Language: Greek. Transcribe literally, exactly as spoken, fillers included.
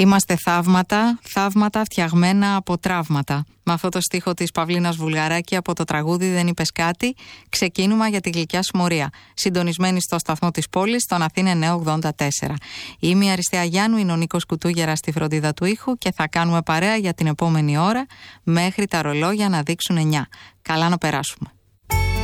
Είμαστε θαύματα, θαύματα φτιαγμένα από τραύματα. Με αυτό το στίχο της Παυλίνας Βουλγαράκη από το τραγούδι «Δεν είπες κάτι», ξεκίνημα για τη γλυκιά συμμορία. Συντονισμένη στο σταθμό της πόλης, στον Αθήνα εννιακόσια ογδόντα τέσσερα. Είμαι η Αριστεία Γιάννου, είναι ο Νίκος Κουτούγερας στη φροντίδα του ήχου και θα κάνουμε παρέα για την επόμενη ώρα μέχρι τα ρολόγια να δείξουν εννιά. Καλά να περάσουμε.